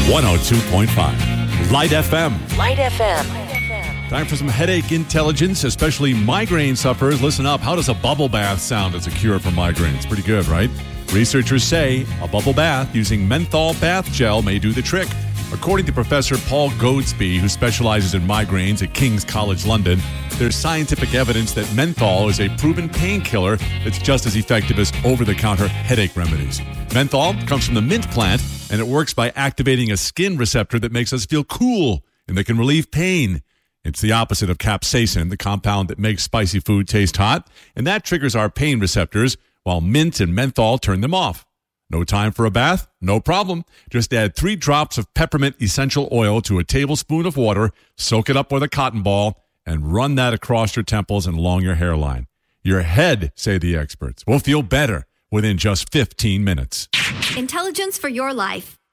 102.5. Light FM. Light FM. Time for some headache intelligence, especially migraine sufferers. Listen up. How does a bubble bath sound as a cure for migraines? Pretty good, right? Researchers say a bubble bath using menthol bath gel may do the trick. According to Professor Paul Goadsby, who specializes in migraines at King's College London, there's scientific evidence that menthol is a proven painkiller that's just as effective as over-the-counter headache remedies. Menthol comes from the mint plant, and it works by activating a skin receptor that makes us feel cool and that can relieve pain. It's the opposite of capsaicin, the compound that makes spicy food taste hot, and that triggers our pain receptors, while mint and menthol turn them off. No time for a bath? No problem. Just add 3 drops of peppermint essential oil to a tablespoon of water, soak it up with a cotton ball, and run that across your temples and along your hairline. Your head, say the experts, will feel better within just 15 minutes. Intelligence for your life.